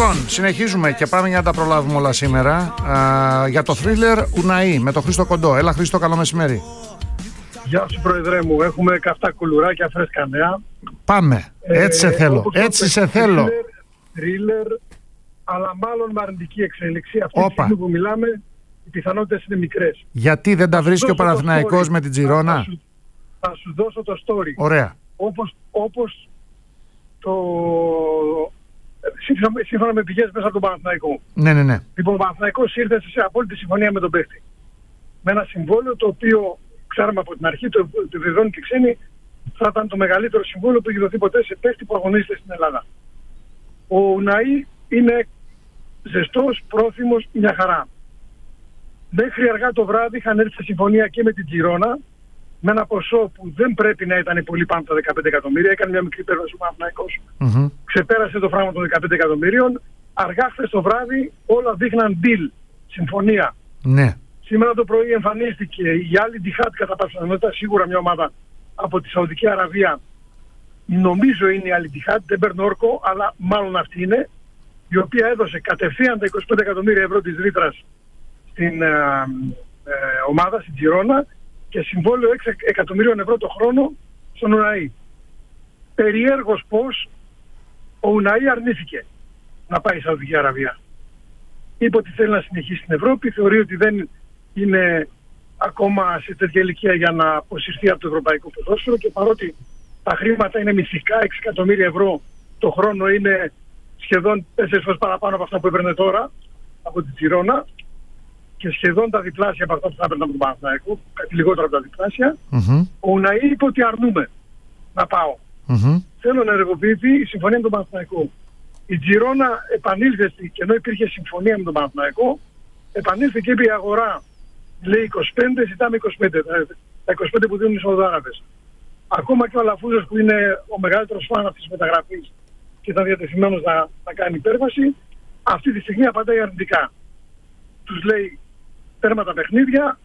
Λοιπόν, συνεχίζουμε και πάμε για να τα προλάβουμε όλα σήμερα. Για το θρίλερ Ουναή με τον Χρήστο Κοντό. Έλα Χρήστο, καλό μεσημέρι. Γεια σου πρόεδρε μου, έχουμε καυτά κουλουράκια, φρέσκα νέα. Πάμε, έτσι σε θέλω, έτσι σε θέλω. Θρίλερ, αλλά μάλλον με αρνητική εξέλιξη. Αυτή τη στιγμή που μιλάμε, οι πιθανότητες είναι μικρές. Γιατί δεν τα βρίσκει ο Παναθηναϊκός με την Τζιρόνα? Θα σου δώσω το story. Ωραία. Όπως το... Σύμφωνα με πηγές μέσα από τον Παναθηναϊκό. Ναι. Λοιπόν, ο Παναθηναϊκός ήρθε σε απόλυτη συμφωνία με τον παίχτη. Με ένα συμβόλαιο το οποίο ξέραμε από την αρχή, το επιβεβαιώνουν και ξένοι, θα ήταν το μεγαλύτερο συμβόλαιο που έχει δοθεί ποτέ σε παίχτη που αγωνίζεται στην Ελλάδα. Ο Ουναή είναι ζεστός, πρόθυμος, μια χαρά. Μέχρι αργά το βράδυ είχαν έρθει σε συμφωνία και με την Τζιρόνα, με ένα ποσό που δεν πρέπει να ήταν πολύ πάνω από τα 15 εκατομμύρια. Έκανε μια μικρή υπέρβαση ο Παναθηναϊκός. Ξεπέρασε το φράγμα των 15 εκατομμύριων. Αργά χθες το βράδυ όλα δείχναν deal, συμφωνία. Ναι. Σήμερα το πρωί εμφανίστηκε η άλλη Ντιχάτ κατά πάσα πιθανότητα, σίγουρα μια ομάδα από τη Σαουδική Αραβία. Νομίζω είναι η άλλη Ντιχάτ, δεν παίρνω όρκο, αλλά μάλλον αυτή είναι, η οποία έδωσε κατευθείαν τα 25 εκατομμύρια ευρώ της ρήτρας στην ομάδα, στην Τζιρόνα, και συμβόλαιο 6 εκατομμυρίων ευρώ το χρόνο στον Ουναή. Περιέργως πως ο Ουναή αρνήθηκε να πάει στη Σαουδική Αραβία. Είπε ότι θέλει να συνεχίσει στην Ευρώπη, θεωρεί ότι δεν είναι ακόμα σε τέτοια ηλικία για να αποσυρθεί από το ευρωπαϊκό ποδόσφαιρο, και παρότι τα χρήματα είναι μυθικά, 6 εκατομμύρια ευρώ το χρόνο είναι σχεδόν 4 φορές παραπάνω από αυτά που έπαιρνε τώρα από την Τζιρόνα και σχεδόν τα διπλάσια από αυτά που θα έπαιρνε από τον Παναθηναϊκό, κάτι λιγότερο από τα διπλάσια, ο Ουναή είπε ότι αρνούμε να πάω. Θέλω να ενεργοποιηθεί η συμφωνία με τον Παναθηναϊκό. Η Τζιρόνα επανήλθε, και ενώ υπήρχε συμφωνία με τον Παναθηναϊκό, επανήλθε και είπε η αγορά, λέει 25, ζητάμε 25, τα 25 που δίνουν οι Σαουδάραβες. Ακόμα και ο Αλαφούζος, που είναι ο μεγαλύτερος φαν αυτής της μεταγραφής και ήταν διατεθειμένος να κάνει υπέρβαση, αυτή τη στιγμή απαντάει αρνητικά. Τους λέει τέρμα τα παιχνίδια,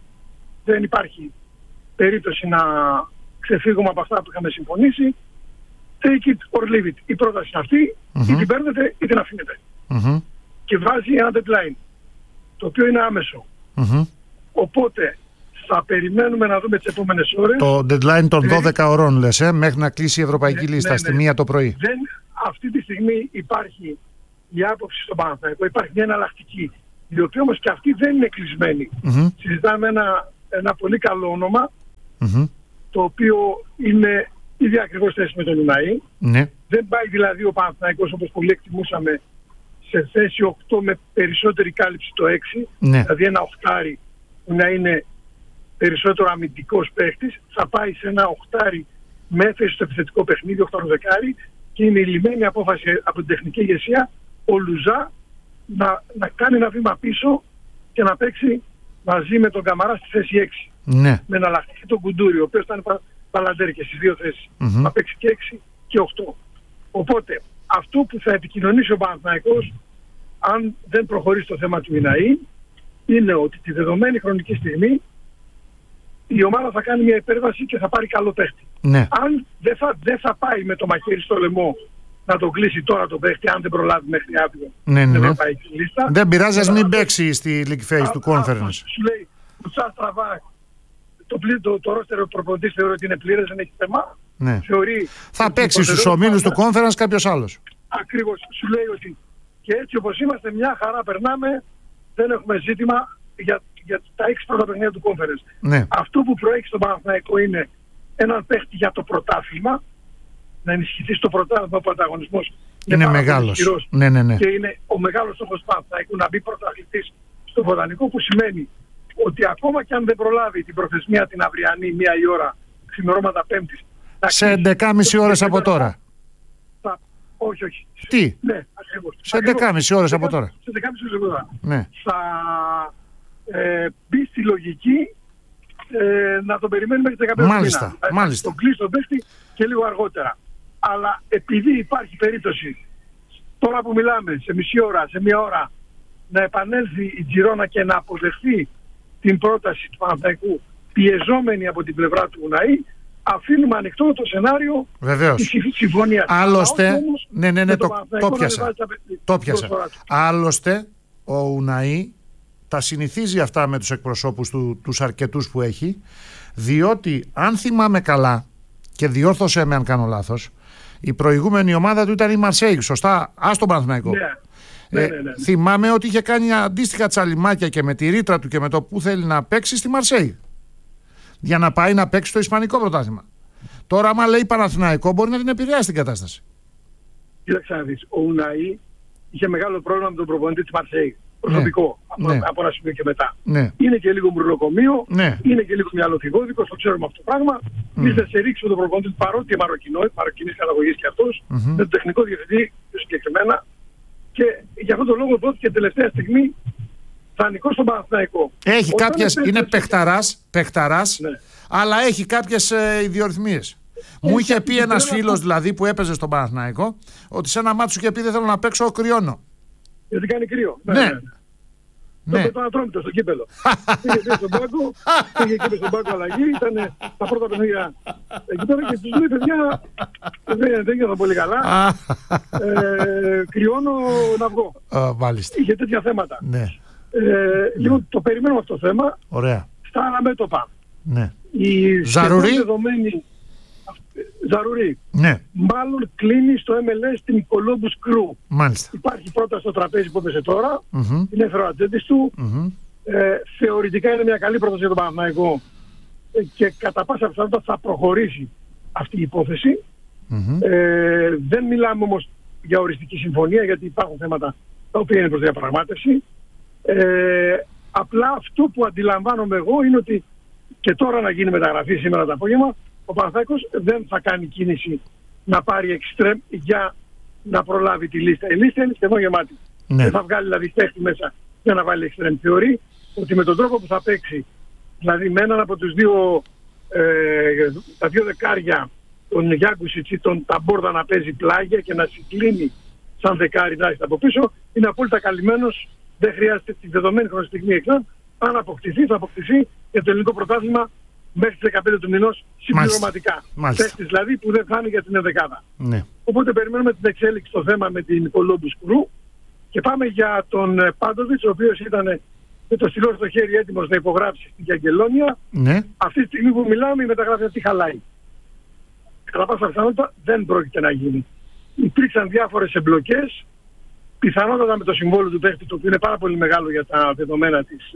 δεν υπάρχει περίπτωση να ξεφύγουμε από αυτά που είχαμε συμφωνήσει, take it or leave it. Η πρόταση είναι αυτή, ή την παίρνετε ή την αφήνετε. Και βάζει ένα deadline, το οποίο είναι άμεσο. Οπότε θα περιμένουμε να δούμε τις επόμενες ώρες. Το deadline των 12 ωρών λες, μέχρι να κλείσει η ευρωπαϊκή λίστα στη 1 το πρωί. Αυτή τη στιγμή υπάρχει η άποψη στον Παναθηναϊκό, υπάρχει μια εναλλακτική, η οποία όμως και αυτή δεν είναι κλεισμένη. Συζητάμε ένα πολύ καλό όνομα, το οποίο είναι ήδη ακριβώς θέση με τον Ουναή. Δεν πάει δηλαδή ο Παναθηναϊκός, όπως πολύ εκτιμούσαμε, σε θέση 8 με περισσότερη κάλυψη το 6, δηλαδή ένα οχτάρι που να είναι περισσότερο αμυντικός παίχτης, θα πάει σε ένα οχτάρι με έφεση στο επιθετικό παιχνίδι, 8-10, και είναι η λυμμένη απόφαση από την τεχνική ηγεσία ο Λουζά να κάνει ένα βήμα πίσω και να παίξει μαζί με τον Καμαρά στη θέση 6. Με εναλλακτική τον Κουντούρι, ο οποίος ήταν παλαντέρ και στις δύο θέσεις. Να παίξει και 6 και 8. Οπότε αυτό που θα επικοινωνήσει ο Παναθηναϊκός, αν δεν προχωρήσει το θέμα του Ουναή, είναι ότι τη δεδομένη χρονική στιγμή η ομάδα θα κάνει μια υπέρβαση και θα πάρει καλό παίχτη. Αν δεν θα πάει με το μαχαίρι στο λαιμό να τον κλείσει τώρα τον παίχτη, αν δεν προλάβει μέχρι αύριο την ευρωπαϊκή λίστα. Δεν πειράζει, ας μην παίξει στη league phase του conference. Σου λέει, Μουτσάς τραβά, το ρόστερο προπονητής θεωρεί ότι είναι πλήρες, δεν έχει θέμα. Θα παίξει στους ομίλους του conference κάποιος άλλος. Ακριβώς, σου λέει ότι και έτσι όπως είμαστε μια χαρά περνάμε, δεν έχουμε ζήτημα για τα 6 πρώτα παιχνίδια του conference. Αυτό που προέχει στον Παναθηναϊκό είναι έναν παίχτη για το πρωτάθλημα, να ενισχυθεί στο πρωτάθλημα, ο ανταγωνισμός είναι μεγάλος. Και είναι ο μεγάλος στόχος του Παναθηναϊκού να μπει πρωταθλητής στο Βοτανικό, που σημαίνει ότι ακόμα και αν δεν προλάβει την προθεσμία την αυριανή 1 η ώρα ξημερώματα Πέμπτης, σε 11,5 ώρες από τώρα. Όχι. Τι? Ναι, ακριβώς. Σε 11,5 ώρες από τώρα. Σε 11,5 ώρες από τώρα. Θα μπει στη λογική να τον περιμένουμε μέχρι τις 15 μάλιστα. Τον κλείσει τον παίχτη και λίγο αργότερα. Αλλά επειδή υπάρχει περίπτωση τώρα που μιλάμε, σε μισή ώρα, σε 1 ώρα, να επανέλθει η Τζιρόνα και να αποδεχθεί την πρόταση του Παναθηναϊκού πιεζόμενη από την πλευρά του Ουναή, αφήνουμε ανοιχτό το σενάριο της συμφωνίας. Άλλωστε, το πιάσα. Το πιάσε. Άλλωστε, ο Ουναή τα συνηθίζει αυτά με τους εκπροσώπους του, τους αρκετούς που έχει, διότι αν θυμάμαι καλά, και διόρθωσέ με αν κάνω λάθος, η προηγούμενη ομάδα του ήταν η Μαρσέιγ, σωστά, ας τον Παναθηναϊκό. Ναι. Θυμάμαι ότι είχε κάνει αντίστοιχα τσαλιμάκια και με τη ρήτρα του και με το που θέλει να παίξει στη Μαρσέιγ, για να πάει να παίξει το Ισπανικό πρωτάθλημα. Τώρα, άμα λέει Παναθηναϊκό, μπορεί να την επηρεάσει την κατάσταση. Κοίταξε να δεις, ο Ουναή είχε μεγάλο πρόβλημα με τον προπονητή της Μαρσέιγ. Προσωπικό, από ένα σημείο και μετά. Ναι. Είναι και λίγο μπουρλοκομείο, ναι. Είναι και λίγο μυαλοθυγόδικος, το ξέρουμε αυτό το πράγμα. Ήρθε σε ρίξει με τον προπονητή του, παρότι μαροκινής καταγωγής και αυτός, με τον τεχνικό διευθυντή συγκεκριμένα. Και για αυτόν τον λόγο δόθηκε τελευταία στιγμή δανεικό στον Παναθηναϊκό. Έχει κάποιες, είναι παιχταράς, ναι. Αλλά έχει κάποιες ιδιορυθμίες. Μου είχε πει ένας φίλος δηλαδή που έπαιζε στον Παναθηναϊκό ότι σε ένα μάτσο είχε πει δεν θέλω να παίξω, κρυώνω. Γιατί κάνει κρύο. Ναι. Το Ατρόμητο στο κύπελο. Πήγε εκεί στον πάγκο αλλαγή, ήταν τα πρώτα παιχνίδια εκεί πέρα και τους λέει παιδιά δεν νιώθω πολύ καλά. Κρυώνω να βγω. Είχε τέτοια θέματα. Λοιπόν, το περιμένουμε αυτό το θέμα. Ωραία. Στα άλλα μέτωπα. Ζαρουρί. Ναι. Μάλλον κλείνει στο MLS την Columbus Crew. Μάλιστα. Υπάρχει πρόταση στο τραπέζι που έπεσε τώρα. Είναι φεροατζέντης του. Θεωρητικά είναι μια καλή πρόταση για τον Παναθηναϊκό και κατά πάσα πιθανότητα θα προχωρήσει αυτή η υπόθεση. Δεν μιλάμε όμως για οριστική συμφωνία, γιατί υπάρχουν θέματα τα οποία είναι προς διαπραγμάτευση. Απλά αυτό που αντιλαμβάνομαι εγώ είναι ότι και τώρα να γίνει μεταγραφή σήμερα το απόγευμα, ο Παναθηναϊκός δεν θα κάνει κίνηση να πάρει εξτρέμ για να προλάβει τη λίστα. Η λίστα είναι σχεδόν γεμάτη. Ναι. Δεν θα βγάλει δηλαδή παίχτη μέσα για να βάλει εξτρέμ. Θεωρεί ότι με τον τρόπο που θα παίξει, δηλαδή με έναν από τους τα δύο δεκάρια, τον Γιάνκουσιτς ή τον Ταμπόρδα να παίζει πλάγια και να συγκλίνει σαν δεκάρι να έρθει από πίσω, είναι απόλυτα καλυμμένος. Δεν χρειάζεται τη δεδομένη χρονιστική εξτρέμ. Αν αποκτηθεί, θα αποκτηθεί για το ελληνικό πρωτάθλημα μέχρι τις 15 του μηνός συμπληρωματικά. Παίκτης δηλαδή που δεν θα είναι για την ενδεκάδα. Ναι. Οπότε περιμένουμε την εξέλιξη στο θέμα με την Columbus Crew και πάμε για τον Πάντοβιτς, ο οποίος ήταν με το στυλό στο χέρι έτοιμος να υπογράψει στην Γιαγκελόνια. Ναι. Αυτή τη στιγμή που μιλάμε η μεταγραφή αυτή χαλάει. Κατά πάσα πιθανότητα δεν πρόκειται να γίνει. Υπήρξαν διάφορες εμπλοκές, πιθανότατα με το συμβόλαιο του παίκτη, το οποίο είναι πάρα πολύ μεγάλο για τα δεδομένα της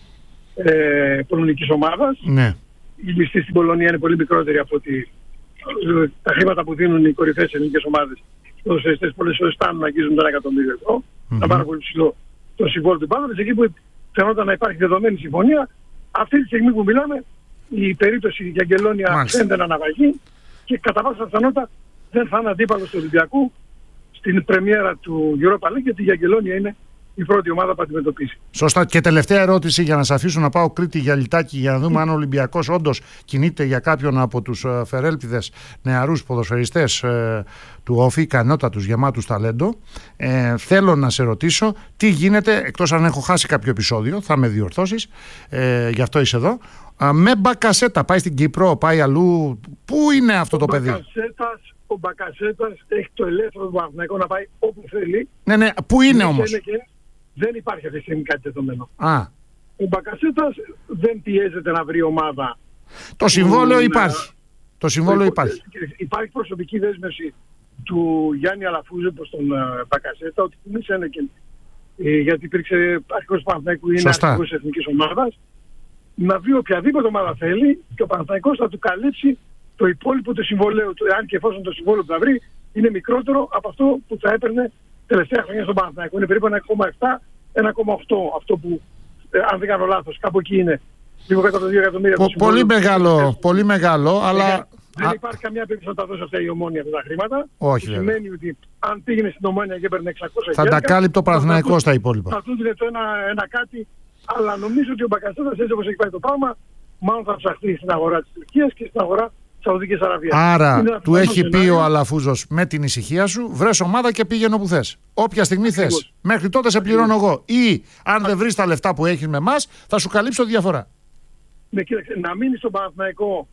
πολωνικής ομάδας. Ναι. Η ληστή στην Πολωνία είναι πολύ μικρότερη από ότι τα χρήματα που δίνουν οι κορυφαίες ελληνικές ομάδες. Οι ποδοσφαιριστές πολλές φορές φτάνουν να αγγίζουν το 1 εκατομμύριο ευρώ. Να πάρα πολύ ψηλό το συμβόλαιο του Πάντοβιτς. Εκεί που φαινόταν να υπάρχει δεδομένη συμφωνία, αυτή τη στιγμή που μιλάμε, η περίπτωση για Αγγελόνια φαίνεται να αναβαγεί και κατά πάσα πιθανότητα δεν θα είναι αντίπαλος του Ολυμπιακού στην πρεμιέρα του Europa League, γιατί η Αγγελόνια είναι η πρώτη ομάδα που αντιμετωπίσει. Σωστά. Και τελευταία ερώτηση για να σας αφήσω να πάω Κρήτη για λιτάκι για να δούμε αν ο Ολυμπιακός όντως κινείται για κάποιον από τους φερέλπιδες νεαρούς ποδοσφαιριστές του ΟΦΗ, ικανότατους, γεμάτους ταλέντο. Θέλω να σε ρωτήσω τι γίνεται, εκτός αν έχω χάσει κάποιο επεισόδιο, θα με διορθώσεις, γι' αυτό είσαι εδώ. Με Μπακασέτα, πάει στην Κύπρο, πάει αλλού, πού είναι αυτό το παιδί? Ο Μπακασέτας έχει το ελεύθερο του Παναθηναϊκού να πάει όπου θέλει. Ναι, πού είναι όμως? Δεν υπάρχει αυτή τη στιγμή κάτι δεδομένο. Ο Μπακασέτας δεν πιέζεται να βρει ομάδα. Το συμβόλαιο υπάρχει. Υπάρχει προσωπική δέσμευση του Γιάννη Αλαφούζου προς τον Μπακασέτα, ότι δεν Σένεκεν, γιατί υπήρξε αρχικός του Παναθηναϊκού, είναι αρχικός της εθνικής ομάδας, να βρει οποιαδήποτε ομάδα θέλει και ο Παναθηναϊκός θα του καλύψει το υπόλοιπο του συμβολέου του, αν και εφόσον το συμβόλαιο που θα βρει είναι μικρότερο από αυτό που θα έπαιρνε τελευταία χρονιά στον Παναθηναϊκό. Είναι περίπου 1,7, 1,8 αυτό που, αν δεν κάνω λάθος, κάπου εκεί είναι. Λίγο κατά το 2 εκατομμύρια. Πολύ μεγάλο, αλλά... Δεν υπάρχει καμία περίπτωση να τα δώσει αυτά η Ομόνια αυτά τα χρήματα. Όχι, που σημαίνει ότι αν πήγαινε στην Ομόνια και έπαιρνε 600 θα τα κάλυπτε ο Παναθηναϊκός στα υπόλοιπα. Θα του δίνει το ένα κάτι, αλλά νομίζω ότι ο Μπακασέτας, έτσι όπως έχει πάει το πράγμα, μάλλον θα ψαχθεί στην αγορά της Τουρκίας και στην αγορά της Σαουδικής Αραβίας. Άρα του έχει πει ο Αλαφούζος, με την ησυχία σου, βρες ομάδα και πήγαινε όπου θες. Όποια στιγμή θες. Μέχρι τότε σε πληρώνω εγώ. Ή αν δεν βρεις τα λεφτά που έχεις με εμάς, θα σου καλύψω τη διαφορά. Ναι, κοίταξε, να μείνει στον Παναθηναϊκό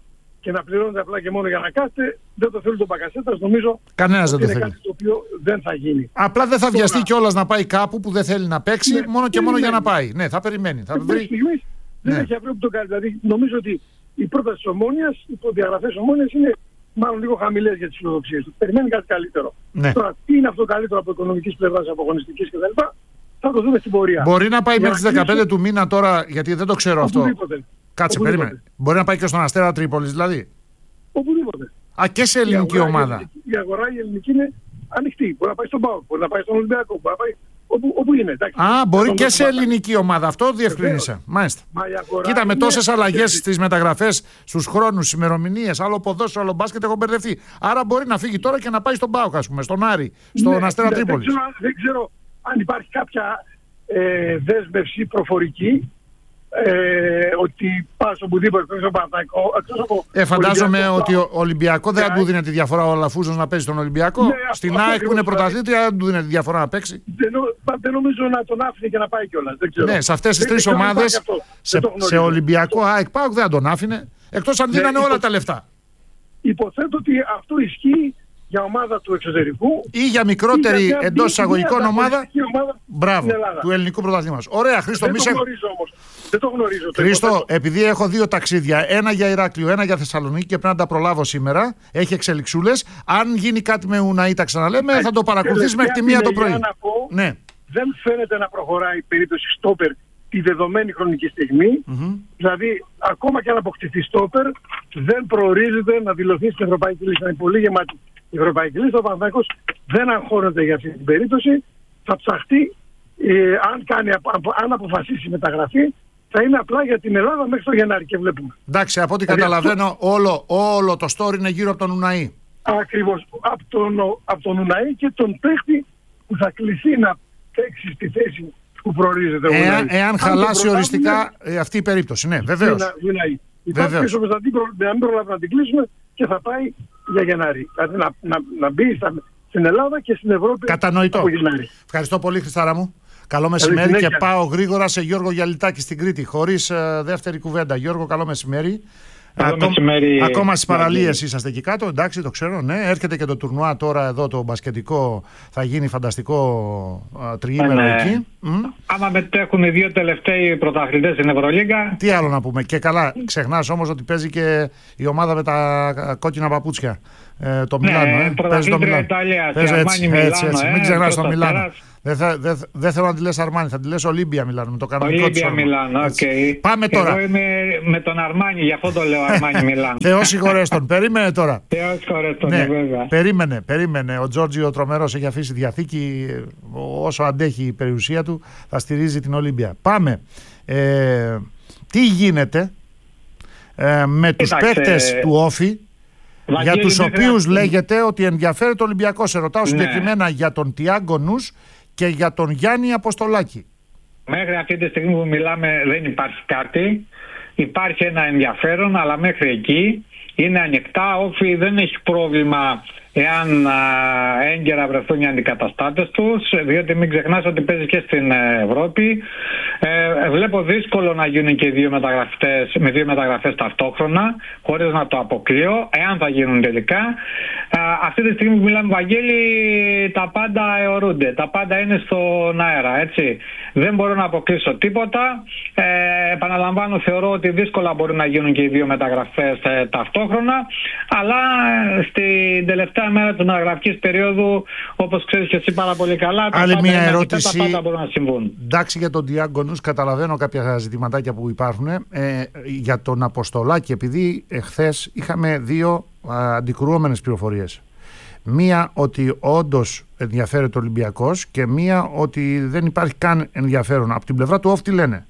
και να πληρώνετε απλά και μόνο για να κάθετε, δεν το θέλει τον Μπακασέτας. Νομίζω κανένας δεν το θέλει. Είναι κάτι το οποίο δεν θα γίνει. Απλά δεν θα βιαστεί κιόλας να πάει κάπου που δεν θέλει να παίξει, ναι, μόνο και μόνο για να πάει. Ναι, θα περιμένει. Θα βρει. Δεν έχει αύριο που το κάνει. Δηλαδή, νομίζω ότι η πρόταση της Ομόνοιας, οι προδιαγραφές της Ομόνοιας είναι μάλλον λίγο χαμηλές για τις φιλοδοξίες του. Περιμένει κάτι καλύτερο. Ναι. Τώρα, τι είναι αυτό καλύτερο από οικονομικής πλευράς, από αγωνιστικής κτλ. Θα το δούμε στην πορεία. Μπορεί να πάει μέχρι τις 15 του μήνα τώρα, γιατί δεν το ξέρω αυτό. Κάτσε, περίμενε. Μπορεί να πάει και στον Αστέρα Τρίπολης δηλαδή. Οπουδήποτε. Α, και σε ελληνική ομάδα. Η αγορά η ελληνική είναι ανοιχτή. Μπορεί να πάει στον ΠΑΟΚ, μπορεί να πάει στον Ολυμπιακό, μπορεί να πάει όπου είναι. Εντάξει. Α, μπορεί και σε ελληνική ομάδα. Αυτό διευκρίνησα. Μάλιστα. Κοίτα, με τόσες αλλαγές στις μεταγραφές, στους χρόνους, στις ημερομηνίες, άλλο ποδόσφαιρο, άλλο μπάσκετ, έχω μπερδευτεί. Άρα μπορεί να φύγει τώρα και να πάει στον ΠΑΟΚ, ας πούμε, στον Άρη, στον Αστέρα Τρίπολης. Δεν ξέρω αν υπάρχει κάποια δέσμευση προφορική. Ότι πας οπουδήποτε εκτός από φαντάζομαι ότι ο Ολυμπιακό δεν του δίνει τη διαφορά ο Αλαφούζος να παίζει στον Ολυμπιακό. Ναι, στην ΑΕΚ που είναι πρωταθλήτρια δεν του δίνει τη διαφορά να παίξει. Δεν νομίζω να τον άφηνε και να πάει κιόλας. Ναι, σε αυτές τις τρεις ομάδες, σε Ολυμπιακό, ΑΕΚ, ΠΑΟΚ δεν τον άφηνε. Εκτός αν δίνανε όλα τα λεφτά. Υποθέτω ότι αυτό ισχύει για ομάδα του εξωτερικού ή για μικρότερη εντός εισαγωγικών ομάδα. Μπράβο, του ελληνικού πρωταθλήματος. Ωραία, Χρήστο. Δεν το γνωρίζω. Χρήστο, επειδή έχω 2 ταξίδια, ένα για Ηράκλειο, ένα για Θεσσαλονίκη και πρέπει να τα προλάβω σήμερα, έχει εξελιξούλες. Αν γίνει κάτι με Ουναή, τα ξαναλέμε, θα το παρακολουθείς μέχρι τη 1 το πρωί. Ναι. Δεν φαίνεται να προχωράει η περίπτωση στόπερ τη δεδομένη χρονική στιγμή. Δηλαδή, ακόμα και αν αποκτηθεί στόπερ, δεν προορίζεται να δηλωθεί στην Ευρωπαϊκή Λίστα. Είναι πολύ γεμάτη η Ευρωπαϊκή Λίστα. Ο Παναθηναϊκός δεν αγχώνεται για αυτή την περίπτωση. Θα ψαχτεί, αν αποφασίσει μεταγραφή, θα είναι απλά για την Ελλάδα μέχρι το Γενάρη και βλέπουμε. Εντάξει, από ό,τι καταλαβαίνω, όλο το story είναι γύρω από τον Ουναή. Ακριβώς. Από τον Ουναή και τον παίχτη που θα κληθεί να παίξει στη θέση που προορίζεται. Εάν χαλάσει οριστικά αυτή η περίπτωση. Ναι, βεβαίως. Υπάρχει πίσω να μην προλάβουμε να την κλείσουμε και θα πάει για Γενάρη. Δηλαδή να μπει στην Ελλάδα και στην Ευρώπη. Κατανοητό. Ευχαριστώ πολύ, Χριστάρα μου. Καλό μεσημέρι και πάω γρήγορα σε Γιώργο Γιαλιτάκη στην Κρήτη, χωρίς δεύτερη κουβέντα. Γιώργο, καλό μεσημέρι. Ακόμα στις παραλίες είσαστε εκεί κάτω, εντάξει, το ξέρω. Ναι. Έρχεται και το τουρνουά τώρα εδώ το μπασκετικό, θα γίνει φανταστικό τριήμερο εκεί. Άμα μετέχουν οι 2 τελευταίοι πρωταθλητές στην Ευρωλίγκα. Τι άλλο να πούμε. Και καλά, ξεχνάς όμως ότι παίζει και η ομάδα με τα κόκκινα παπούτσια. Το Μιλάνο. Πρωταθλήτρια Ιταλία, Αρμάνι Μιλάνο. Μην ξεχνάς το Μιλάνο. Δεν θέλω να τη λες Αρμάνι, θα τη λες Ολύμπια Μιλάνο, με το κανονικό της όνομα. Μιλάνο, okay. Πάμε τώρα. Εγώ είμαι με τον Αρμάνι, γι' αυτό το λέω Αρμάνι Μιλάνο. Θεός συγχωρέστον. Περίμενε τώρα. Θεός συγχωρέστον, ναι, βέβαια. Περίμενε. Ο Τζόρτζιο Τρομερός έχει αφήσει διαθήκη, όσο αντέχει η περιουσία του, θα στηρίζει την Ολύμπια. Πάμε. Τι γίνεται με τους παίκτες του Όφη, για τους οποίους λέγεται ότι ενδιαφέρεται ο Ολυμπιακός. Σε ρωτάω συγκεκριμένα για τον Τιάγκο Νους και για τον Γιάννη Αποστολάκη. Μέχρι αυτή τη στιγμή που μιλάμε δεν υπάρχει κάτι. Υπάρχει ένα ενδιαφέρον, αλλά μέχρι εκεί είναι ανοιχτά. Όφη δεν έχει πρόβλημα εάν έγκαιρα βρεθούν οι αντικαταστάτες τους, διότι μην ξεχνάς ότι παίζει και στην Ευρώπη. Βλέπω δύσκολο να γίνουν και με 2 μεταγραφές ταυτόχρονα, χωρίς να το αποκλείω, εάν θα γίνουν τελικά. Αυτή τη στιγμή που μιλάμε, Βαγγέλη, τα πάντα αιωρούνται, τα πάντα είναι στον αέρα, έτσι. Δεν μπορώ να αποκλείσω τίποτα. Επαναλαμβάνω, θεωρώ ότι δύσκολα μπορούν να γίνουν και οι 2 μεταγραφές ταυτόχρονα, αλλά στην τελευταία μέρα του μεταγραφικής περίοδου, όπως ξέρεις και εσύ πάρα πολύ καλά, άλλη μια ερώτηση. Τα πάντα μπορούν να συμβούν. Εντάξει, για τον Τιάγκο Νους καταλαβαίνω κάποια ζητηματάκια που υπάρχουν. Για τον Αποστολάκη, επειδή εχθές είχαμε 2 αντικρουόμενες πληροφορίες. Μία ότι όντως ενδιαφέρεται ο Ολυμπιακός και μία ότι δεν υπάρχει καν ενδιαφέρον. Από την πλευρά του Όφη τι λένε?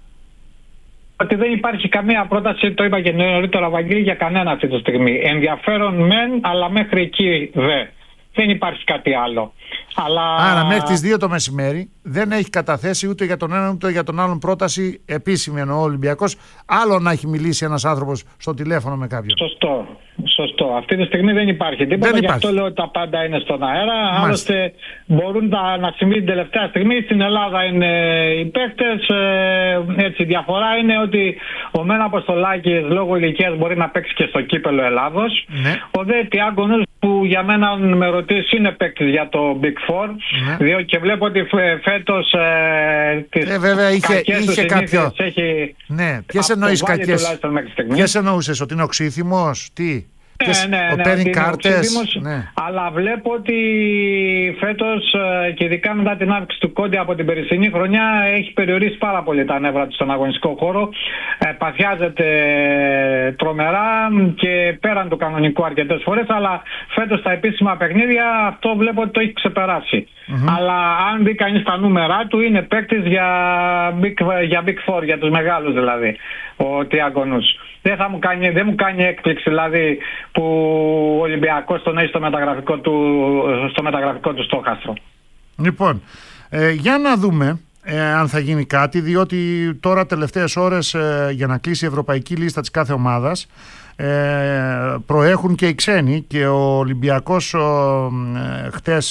Ότι δεν υπάρχει καμία πρόταση, το είπα και νωρίτερα, Βαγγέλη, για κανένα αυτή τη στιγμή. Ενδιαφέρον μεν, αλλά μέχρι εκεί δεν υπάρχει κάτι άλλο. Άρα μέχρι τις 2 το μεσημέρι δεν έχει καταθέσει ούτε για τον έναν ούτε για τον άλλον πρόταση επίσημη, εννοώ, ο Ολυμπιακός. Άλλο να έχει μιλήσει ένας άνθρωπος στο τηλέφωνο με κάποιον. Σωστό. Αυτή τη στιγμή δεν υπάρχει τίποτα. Γι' αυτό λέω ότι τα πάντα είναι στον αέρα. Άλλωστε μπορούν να συμβεί την τελευταία στιγμή. Στην Ελλάδα είναι οι παίκτες. Έτσι, η διαφορά είναι ότι ο Μένα Αποστολάκης λόγω ηλικίας μπορεί να παίξει και στο κύπελο Ελλάδος. Ναι. Ο δε Τιάγκο, που για μένα, αν με ρωτήσει, είναι παίκτης για το Big Four. Ναι. Διότι και βλέπω ότι φέτος βέβαια είχε κάποιο. Ναι, ποιες εννοείς κακές? Ποιες εννοούσες, ότι είναι οξύθυμος, τι? Παίρνει κάρτες. Αλλά βλέπω ότι φέτος, και ειδικά μετά την αύξηση του Κόντι από την περσινή χρονιά, έχει περιορίσει πάρα πολύ τα νεύρα του στον αγωνιστικό χώρο. Παθιάζεται τρομερά και πέραν του κανονικού αρκετές φορές, αλλά φέτος στα επίσημα παιχνίδια αυτό βλέπω ότι το έχει ξεπεράσει. Αλλά αν δει κανείς τα νούμερα του, είναι παίκτης για Big Four, για τους μεγάλους δηλαδή, ο Τιάγκονους. Δεν μου κάνει έκπληξη δηλαδή που ο Ολυμπιακός τον έχει στο μεταγραφικό του στόχαστρο. Λοιπόν, για να δούμε αν θα γίνει κάτι, διότι τώρα τελευταίες ώρες για να κλείσει η ευρωπαϊκή λίστα της κάθε ομάδας προέχουν και οι ξένοι, και ο Ολυμπιακός χτες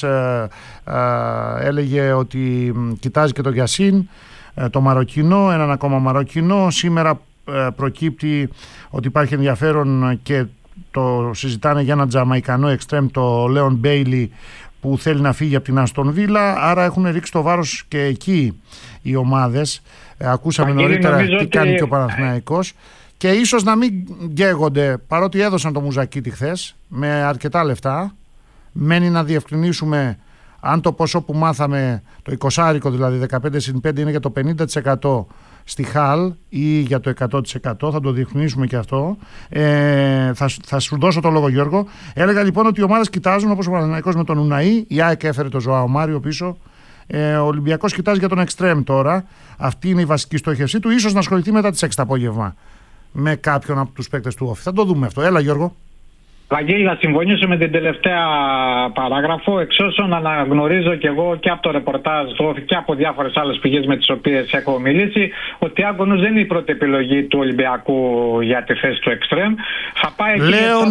έλεγε ότι κοιτάζει και το Γιασίν, το Μαροκινό, έναν ακόμα Μαροκινό. Σήμερα προκύπτει ότι υπάρχει ενδιαφέρον και το συζητάνε για ένα Τζαμαϊκανό εξτρέμ, το Λέον Μπέιλι, που θέλει να φύγει από την Αστον Βίλα. Άρα έχουν ρίξει το βάρος και εκεί οι ομάδες. Ακούσαμε νωρίτερα τι κάνει και ο Παναθηναϊκός. Και ίσως να μην γκαίγονται, παρότι έδωσαν το Μουζακίτη χθες με αρκετά λεφτά. Μένει να διευκρινίσουμε αν το ποσό που μάθαμε, το 20, δηλαδή 15/5, είναι για το 50% στη ΧΑΛ ή για το 100%. Θα το διευκρινίσουμε και αυτό. Θα σου δώσω το λόγο, Γιώργο. Έλεγα λοιπόν ότι οι ομάδες κοιτάζουν, όπως ο Παναθηναϊκός με τον Ουναή, η ΑΕΚ έφερε το Ζωάο Μάριο πίσω. Ο Ολυμπιακός κοιτάζει για τον εξτρέμ τώρα. Αυτή είναι η βασική στόχευσή του. Ίσως να ασχοληθεί μετά τις 6 το απόγευμα με κάποιον από τους παίκτες του Όφη. Θα το δούμε αυτό. Έλα, Γιώργο. Βαγγέλη, να συμφωνήσω με την τελευταία παράγραφο. Εξ όσων αναγνωρίζω και εγώ και από το ρεπορτάζ του Όφη και από διάφορες άλλες πηγές με τις οποίες έχω μιλήσει, ότι ο Άγκονος δεν είναι η πρώτη επιλογή του Ολυμπιακού για τη θέση του εξτρέμ. Θα πάει εκεί.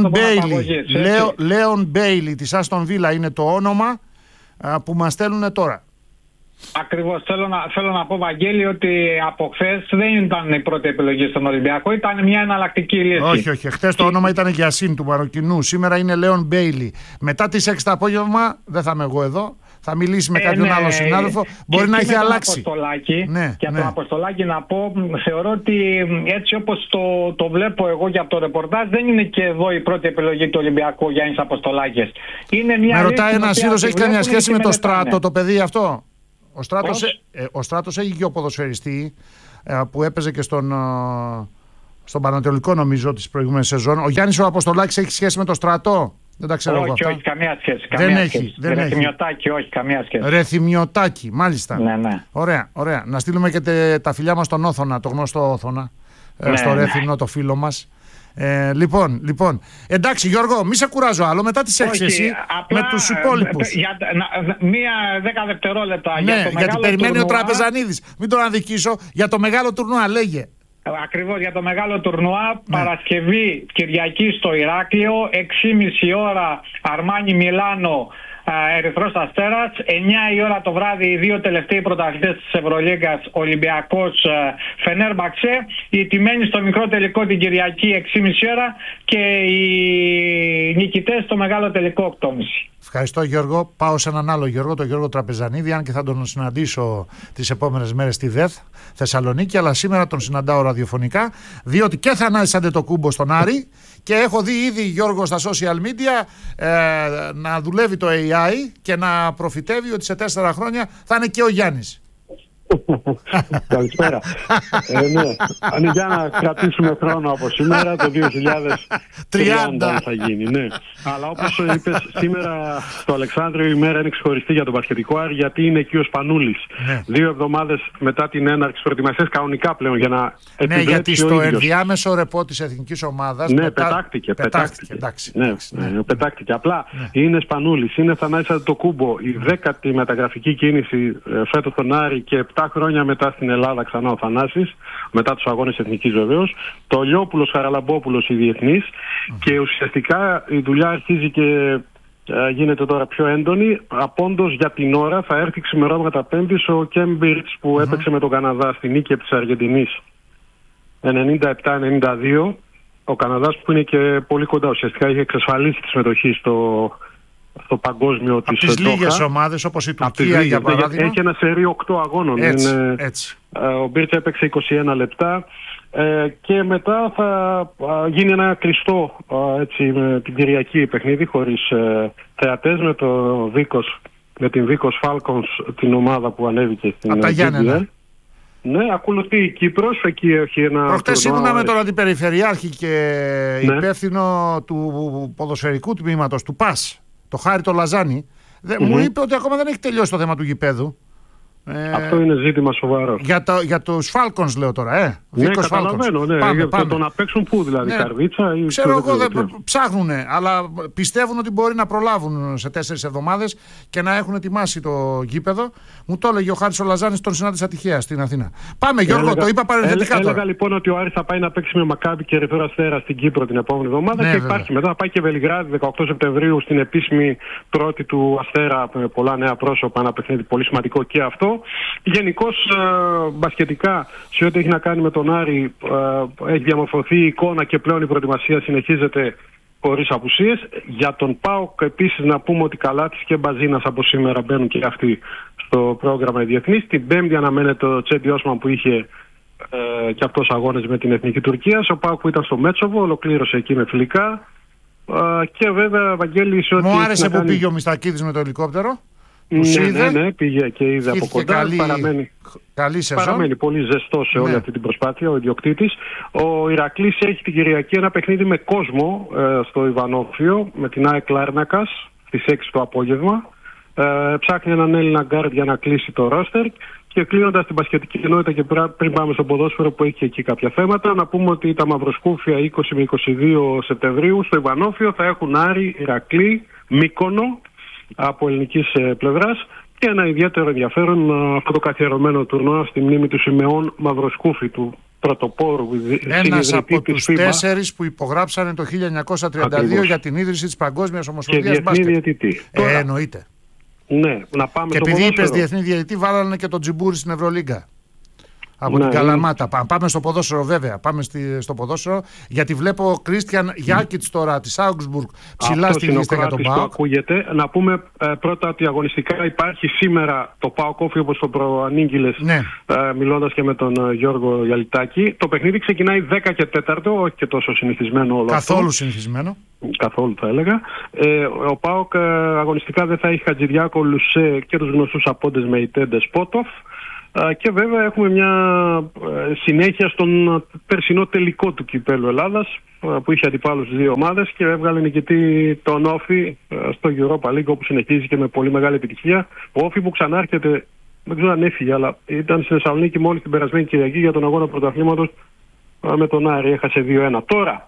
Λέον Μπέιλι της Άστον Βίλα είναι το όνομα που μας στέλνουν τώρα. Ακριβώς. Θέλω να πω, Βαγγέλη, ότι από χθες δεν ήταν η πρώτη επιλογή στον Ολυμπιακό, ήταν μια εναλλακτική λύση. Όχι. Χθες το όνομα ήταν Γιασίν του Μαροκινού. Σήμερα είναι Λέον Μπέιλι. Μετά τις 6 το απόγευμα δεν θα είμαι εγώ εδώ. Θα μιλήσει με κάποιον άλλο συνάδελφο. Μπορεί να έχει αλλάξει. Για τον Αποστολάκη να πω, θεωρώ ότι έτσι όπως το βλέπω εγώ και από το ρεπορτάζ, δεν είναι και εδώ η πρώτη επιλογή του Ολυμπιακού Γιάννης Αποστολάκης. Με ρωτάει ένας είδος, έχει καμιά σχέση με το Στράτο, το παιδί αυτό? Ο Στράτος έχει και ο ποδοσφαιριστή που έπαιζε και στον Πανατολικό, νομίζω, της προηγούμενης σεζόν. Ο Γιάννης ο Αποστολάκης έχει σχέση με το Στράτο? Δεν τα ξέρω εγώ αυτά. Όχι, καμία σχέση. Δεν Ρεθιμιωτάκη, όχι, καμία σχέση. Ρεθιμιωτάκη, μάλιστα. Ναι. Ωραία. Να στείλουμε και τα φιλιά μας στον Όθωνα, το γνωστό Όθωνα, στο Ρέθυμνο, το φίλο μας. Λοιπόν, εντάξει, Γιώργο, μη σε κουράζω άλλο. Μετά τις 6 εσύ με τους υπόλοιπους. Μία 10 δευτερόλεπτα. Γιατί περιμένει ο Τραπεζανίδης. Μην τον αδικήσω. Για το μεγάλο τουρνουά, λέγε. Ακριβώς, για το μεγάλο τουρνουά, Παρασκευή, Κυριακή στο Ηράκλειο, 6,5 ώρα Αρμάνι Μιλάνο, Ερυθρός Αστέρας, 9 η ώρα το βράδυ οι δύο τελευταίοι πρωταθλητές της Ευρωλίγκας, Ολυμπιακός Φενέρμπαξε, οι τιμένοι στο μικρό τελικό την Κυριακή 6,5 ώρα και οι νικητές στο μεγάλο τελικό 8,5. Ευχαριστώ, Γιώργο. Πάω σε έναν άλλο Γιώργο, τον Γιώργο Τραπεζανίδη, αν και θα τον συναντήσω τις επόμενες μέρες στη ΔΕΘ Θεσσαλονίκη, αλλά σήμερα τον συναντάω ραδιοφωνικά, διότι και Θανάσης Αντετοκούμπο στον Άρη και έχω δει ήδη, Γιώργο, στα social media να δουλεύει το AI και να προφητεύει ότι σε 4 χρόνια θα είναι και ο Γιάννης. Καλησπέρα. Ναι. Για να κρατήσουμε χρόνο από σήμερα, το 2030 θα γίνει. Ναι. Αλλά όπως είπες, σήμερα στο Αλεξάνδριο η μέρα είναι ξεχωριστή για τον μπασκετικό Άρη, γιατί είναι εκεί ο Σπανούλης. Ναι. 2 εβδομάδες μετά την έναρξη προετοιμασίας, κανονικά πλέον, για να επιλέξει. Ναι, γιατί στο ενδιάμεσο ρεπό της εθνικής ομάδας. Ναι, πετάχτηκε. Πετάχτηκε. Απλά είναι Σπανούλης, είναι Θανάσης Αντετοκούμπο, η 10η μεταγραφική κίνηση φέτος στον Άρη και 7 χρόνια μετά στην Ελλάδα ξανά ο Θανάσης, μετά τους αγώνες εθνικής βεβαίως. Το Λιόπουλος Χαραλαμπόπουλος, οι διεθνείς. Και ουσιαστικά η δουλειά αρχίζει και γίνεται τώρα πιο έντονη. Απόντος για την ώρα θα έρθει ξημερώματα Πέμπτης ο Κέμπιρτς που έπαιξε με τον Καναδά στην νίκη της Αργεντινής 97-92. Ο Καναδάς που είναι και πολύ κοντά, ουσιαστικά είχε εξασφαλίσει τη συμμετοχή στο παγκόσμιο της Ντόχα. Από τις λίγες ομάδες όπως η Τουρκία για παράδειγμα. Έχει ένα σερί 8 αγώνων. Έτσι. Ο Μπίρτς έπαιξε 21 λεπτά και μετά θα γίνει ένα κλειστό με την Κυριακή παιχνίδι χωρίς θεατές με την Βίκος Falcons, την ομάδα που ανέβηκε στην Γιάννενα. Ναι, ακολουθεί η Κύπρος, εκεί έχει ένα... Προχτές ήμουνα με τον Αντιπεριφερειάρχη και υπεύθυνο του ποδοσφαιρικού τμήματος του ΠΑΣ, το Χάρη το Λαζάνη. Μου είπε ότι ακόμα δεν έχει τελειώσει το θέμα του γηπέδου. Αυτό είναι ζήτημα σοβαρό. Για τους Falcons λέω τώρα, Ναι, καταλαβαίνω. Ναι. Πάμε. Το να παίξουν πού δηλαδή, Καρβίτσα ή... Ξέρω εγώ, ψάχνουνε, αλλά πιστεύουν ότι μπορεί να προλάβουν σε 4 εβδομάδες και να έχουν ετοιμάσει το γήπεδο. Μου το έλεγε ο Χάρης ο Λαζάνης, τον συνάντησα τυχαία στην Αθήνα. Πάμε Γιώργο, το είπα παρενθετικά τώρα. Έλεγα λοιπόν ότι ο Άρης θα πάει να παίξει με Μακάμπι και Ερυθρό Αστέρα στην Κύπρο την επόμενη εβδομάδα και υπάρχει μετά. Θα πάει και Βελιγράδι 18 Σεπτεμβρίου στην επίσημη πρώτη του Αστέρα με πολλά νέα πρόσωπα, ένα παιχνίδι πολύ σημαντικό και αυτό. Γενικώς μπασκετικά σε ό,τι έχει να κάνει με τον Άρη έχει διαμορφωθεί η εικόνα και πλέον η προετοιμασία συνεχίζεται χωρίς απουσίες. Για τον ΠΑΟΚ επίσης να πούμε ότι Καλάτης και Μπαζίνας από σήμερα μπαίνουν και αυτοί στο πρόγραμμα διεθνής. Την Πέμπτη αναμένεται το Τσέντι Όσμαν που είχε και αυτός αγώνες με την Εθνική Τουρκία. Ο ΠΑΟΚ που ήταν στο Μέτσοβο ολοκλήρωσε εκεί με φιλικά. Και βέβαια Βαγγέλη σε ό,τι... Μου άρεσε που πήγε ο Μιστακίδης με το ελικόπτερο. Ναι, πήγε και είδε από κοντά. Παραμένει πολύ ζεστό σε όλη αυτή την προσπάθεια ο ιδιοκτήτης. Ο Ηρακλής έχει την Κυριακή ένα παιχνίδι με κόσμο στο Ιβανόφιο με την ΑΕΚ Λάρνακας στις 6 το απόγευμα. Ψάχνει έναν Έλληνα γκάρντ για να κλείσει το ρόστερ. Και κλείνοντας την μπασκετική κοινότητα και πριν πάμε στο ποδόσφαιρο που έχει και εκεί κάποια θέματα, να πούμε ότι τα Μαυροσκούφια 20 με 22 Σεπτεμβρίου στο Ιβανόφιο θα έχουν Άρη, Ηρακλή, Μύκονο από ελληνικής πλευράς και ένα ιδιαίτερο ενδιαφέρον αυτό το καθιερωμένο τουρνουά στη μνήμη του Σιμεών Μαυροσκούφη, του πρωτοπόρου. Ένας από τους 4 που υπογράψανε το 1932 για την ίδρυση της Παγκόσμιας Ομοσπονδίας Μπάσκετ. Διαιτητή. Εννοείται. Ναι, να πάμε και επειδή είπες διεθνή διαιτητή, βάλανε και τον Τζιμπούρι στην Ευρωλίγκα. Από την Καλαμάτα. Πάμε στο ποδόσφαιρο, βέβαια. Πάμε στο ποδόσφαιρο, γιατί βλέπω ο Κρίστιαν Γιάκιτς τώρα της Augsburg ψηλά στη λίστα για τον ΠΑΟΚ. Να πούμε πρώτα ότι αγωνιστικά υπάρχει σήμερα το ΠΑΟΚ Όφι, όπως το προανήγγειλες, μιλώντας και με τον Γιώργο Γιαλιτάκη. Το παιχνίδι ξεκινάει 10 και 4, όχι και τόσο συνηθισμένο όλο. Καθόλου συνηθισμένο. Καθόλου θα έλεγα. Ο ΠΑΟΚ αγωνιστικά δεν θα έχει Χατζηδιάκο, Λουσέ και τους γνωστούς απόντες με Ιτέντε Σπότοφ. Και βέβαια έχουμε μια συνέχεια στον περσινό τελικό του Κυπέλλου Ελλάδας που είχε αντιπάλους 2 ομάδες και έβγαλε νικητή τον Όφι στο Europa League, όπου συνεχίζει και με πολύ μεγάλη επιτυχία. Ο Όφι που ξανάρχεται, δεν ξέρω αν έφυγε, αλλά ήταν στη Θεσσαλονίκη μόλις την περασμένη Κυριακή για τον αγώνα πρωταθλήματος με τον Άρη, έχασε 2-1. Τώρα,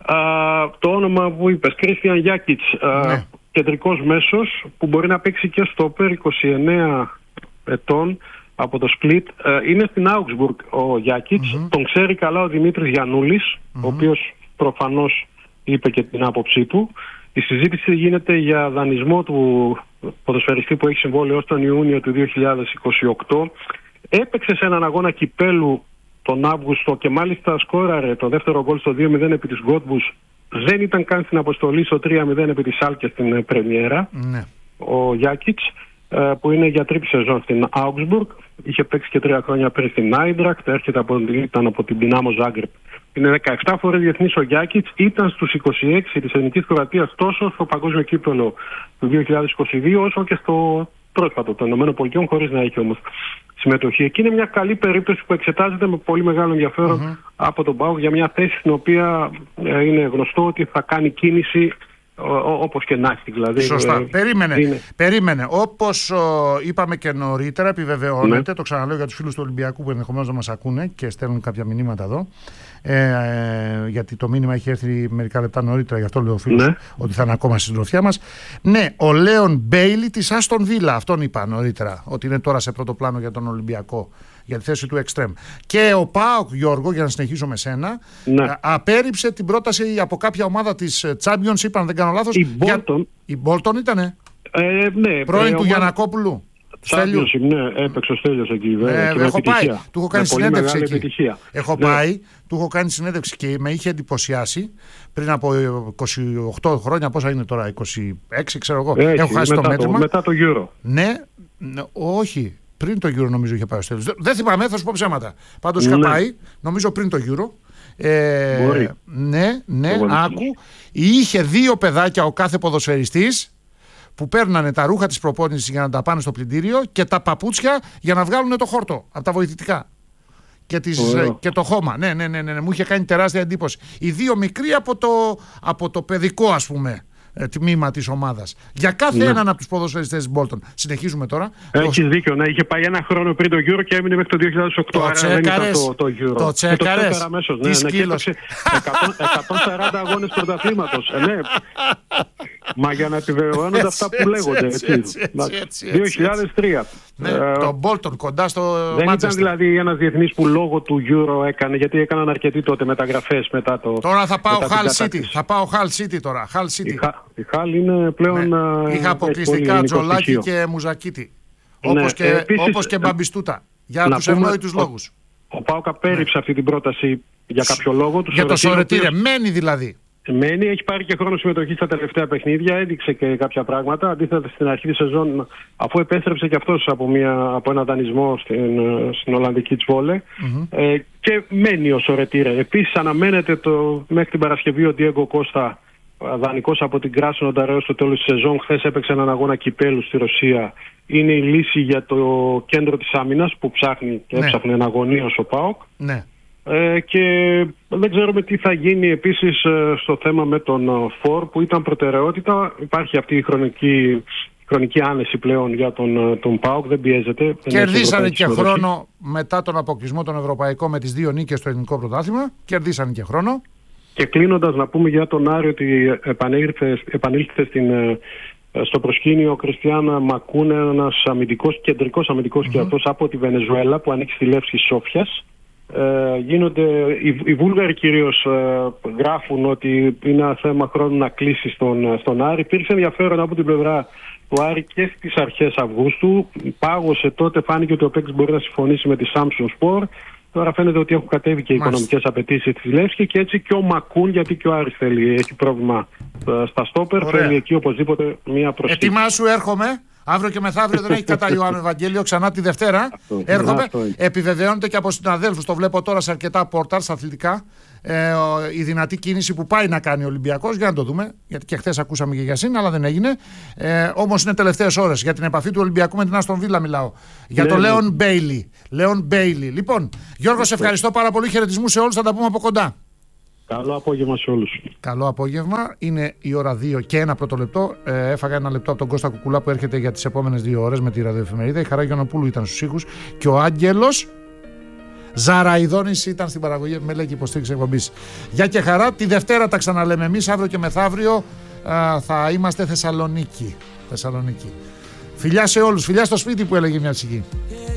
το όνομα που είπες, Κρίστιαν Γιάκιτς, κεντρικός μέσος που μπορεί να παίξει και στο ΠΕΡ 29 ετών από το Split. Είναι στην Augsburg ο Γιάκιτς, τον ξέρει καλά ο Δημήτρης Γιαννούλης, ο οποίος προφανώς είπε και την άποψή του. Η συζήτηση γίνεται για δανεισμό του ποδοσφαιριστή που έχει συμβόλαιο ως τον Ιούνιο του 2028. Έπαιξε σε έναν αγώνα κυπέλου τον Αύγουστο και μάλιστα σκόραρε το δεύτερο γκολ στο 2-0 επί της Γκότμπους. Δεν ήταν καν στην αποστολή στο 3-0 επί της Σάλκε στην πρεμιέρα. Ο Γιάκιτς, που είναι για τρίτη σεζόν στην Augsburg, είχε παίξει και 3 χρόνια πριν στην Άιντρακτ, ήταν από την Δυνάμο Ζάγκρεπ. Είναι 17 φορές διεθνής ο Γιάκιτς, ήταν στους 26 της Εθνικής Κροατίας τόσο στο Παγκόσμιο Κύπελλο του 2022 όσο και στο πρόσφατο των ΗΠΑ, χωρίς να έχει όμως συμμετοχή. Εκεί είναι μια καλή περίπτωση που εξετάζεται με πολύ μεγάλο ενδιαφέρον από τον ΠΑΟΚ για μια θέση στην οποία είναι γνωστό ότι θα κάνει κίνηση όπως και να έχει. Δηλαδή, σωστά. Περίμενε. Όπως είπαμε και νωρίτερα, επιβεβαιώνεται, το ξαναλέω για τους φίλους του Ολυμπιακού που ενδεχομένως να μας ακούνε και στέλνουν κάποια μηνύματα εδώ, γιατί το μήνυμα έχει έρθει μερικά λεπτά νωρίτερα, γι' αυτό λέω ο φίλος ότι θα είναι ακόμα στη συντροφιά μας. Ναι, ο Λέον Μπέιλι της Άστον Βίλα, αυτόν είπα νωρίτερα, ότι είναι τώρα σε πρώτο πλάνο για τον Ολυμπιακό, για τη θέση του εξτρέμ. Και ο ΠΑΟΚ, Γιώργο, για να συνεχίσω με σένα, απέρριψε την πρόταση από κάποια ομάδα της Championship, αν δεν κάνω λάθος. Η Bolton ήτανε. Ναι, πρώην του Γιαννακόπουλου. Championship, ναι, έπαιξε ο Στέλιος εκεί. Έχω πάει, του έχω κάνει συνέντευξη εκεί. Έχω πάει, του έχω κάνει συνέντευξη και με είχε εντυπωσιάσει πριν από 28 χρόνια, πόσα είναι τώρα, 26 ξέρω εγώ. Έχω χάσει το μέτρημα. Μετά το Euro. Ναι, όχι. Πριν το Euro νομίζω είχε πάει ο Στέλιος. Δεν θυμάμαι, θα σου πω ψέματα. Πάντως είχα πάει, νομίζω πριν το Euro. Ναι, άκου. Είχε 2 παιδάκια ο κάθε ποδοσφαιριστής που παίρνανε τα ρούχα της προπόνησης για να τα πάνε στο πλυντήριο και τα παπούτσια για να βγάλουν το χόρτο από τα βοηθητικά. Και το χώμα. Ναι, μου είχε κάνει τεράστια εντύπωση. Οι 2 μικροί από το παιδικό, ας πούμε, τμήμα της ομάδας. Για κάθε έναν από τους ποδοσφαιριστές της Bolton. Συνεχίζουμε τώρα. Έχεις δίκιο, ναι. Είχε πάει ένα χρόνο πριν το Euro και έμεινε μέχρι το 2008. Το τσέκαρες. Το Euro. Το τσέκαρες. Τι σκύλος. 140 αγώνες πρωταθλήματος. Ναι. Μα για να επιβεβαιώνονται αυτά που λέγονται. 2003. Το Bolton κοντά στο Manchester. Δεν ήταν δηλαδή ένας διεθνής που λόγω του Euro έκανε, γιατί έκαναν αρκετοί τότε μεταγραφές μετά το. Τώρα θα πάω Hull City. Θα πάω Hull City τώρα. Η Hull είναι πλέον. Είχα αποκλειστικά Τζολάκη και Μουζακίτη. Όπως και Μπαμπιστούτα. Για τους ευνόητους λόγους. Ο ΠΑΟΚ απέρριψε αυτή την πρόταση για κάποιο λόγο. Για το Σορετήρε. Μένει δηλαδή. Μένει, έχει πάρει και χρόνο συμμετοχή στα τελευταία παιχνίδια, έδειξε και κάποια πράγματα. Αντίθετα στην αρχή της σεζόν, αφού επέστρεψε και αυτός από ένα δανεισμό στην Ολλανδική Τσβόλε, και μένει ο Σορετήρε. Επίσης αναμένεται μέχρι την Παρασκευή ο Ντιέγκο Κώστα, δανεικός από την Κράσνο Νταρέο στο τέλος της σεζόν. Χθες έπαιξε έναν αγώνα κυπέλου στη Ρωσία. Είναι η λύση για το κέντρο της άμυνας που ψάχνει και έψαχνε εναγωνίως ο ΠΑΟΚ. Ναι. Και δεν ξέρουμε τι θα γίνει επίσης στο θέμα με τον Φορ που ήταν προτεραιότητα. Υπάρχει αυτή η χρονική άνεση πλέον για τον ΠΑΟΚ, δεν πιέζεται. Κερδίσανε και χρόνο μετά τον αποκλεισμό των Ευρωπαϊκών με τις 2 νίκες στο ελληνικό πρωτάθλημα. Κερδίσανε και χρόνο. Και κλείνοντας να πούμε για τον Άρη ότι επανήλθε στο προσκήνιο ο Κριστιαν Μακούν, ένας κεντρικός αμυντικός και αυτός από τη Βενεζουέλα που ανήκει στη Λεύσκη Σόφιας. Οι Βούλγαροι κυρίως γράφουν ότι είναι ένα θέμα χρόνου να κλείσει στον Άρη. Υπήρξε ενδιαφέρον από την πλευρά του Άρη και στις αρχές Αυγούστου. Πάγωσε τότε, φάνηκε ότι ο παίκτης μπορεί να συμφωνήσει με τη Samsung Sport. Τώρα φαίνεται ότι έχουν κατέβει και οι οικονομικές απαιτήσεις της Λεύσκη και έτσι και ο Μακούν, γιατί και ο Άρης έχει πρόβλημα στα στόπερ, θέλει εκεί οπωσδήποτε μία προσθήκη. Ετοιμάσου, έρχομαι. Αύριο και μεθαύριο δεν έχει κατά Ιωάννου Ευαγγέλιο, ξανά τη Δευτέρα. Έρχομαι. Επιβεβαιώνεται και από συναδέλφους, το βλέπω τώρα σε αρκετά πόρταλ, στα αθλητικά, η δυνατή κίνηση που πάει να κάνει ο Ολυμπιακός. Για να το δούμε, γιατί και χθες ακούσαμε και για ΣΥΝ, αλλά δεν έγινε. Όμως είναι τελευταίες ώρες. Για την επαφή του Ολυμπιακού με την Άστον Βίλα μιλάω. Για το Λέον Μπέιλι. Λοιπόν, Γιώργο, σε ευχαριστώ πάρα πολύ. Χαιρετισμούς σε όλους, θα τα πούμε από κοντά. Καλό απόγευμα σε όλους. Καλό απόγευμα. Είναι η ώρα 2 και 1 πρώτο λεπτό. Έφαγα ένα λεπτό από τον Κώστα Κουκουλά που έρχεται για τις επόμενες 2 ώρες με τη ραδιοεφημερίδα. Η Χαρά Γιαννοπούλου ήταν στους ήχους και ο Άγγελος Ζαραϊδόνης ήταν στην παραγωγή με λέγει υποστήριξη εκπομπής. Γεια και χαρά. Τη Δευτέρα τα ξαναλέμε εμείς. Αύριο και μεθαύριο θα είμαστε Θεσσαλονίκη. Φιλιά σε όλους. Φιλιά στο σπίτι που έλεγε μια ψυχή.